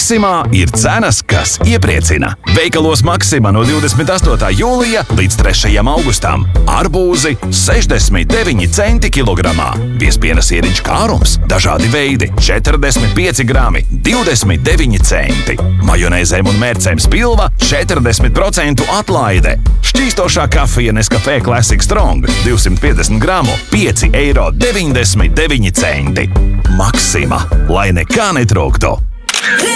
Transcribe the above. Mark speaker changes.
Speaker 1: Maksimā ir cenas, kas iepriecina. Veikalos Maksimā no 28. jūlija līdz 3. augustam. Arbūzi 69 centi kilogramā. Biezpiena sieriņš kārums, dažādi veidi, 45 grami, 29 centi. Majonēzēm un mērcēm spilva 40% atlaide. Šķīstošā kafija Nescafé Classic Strong 250 gramu, 5,99 eiro. Maksima, lai nekā netrūktu.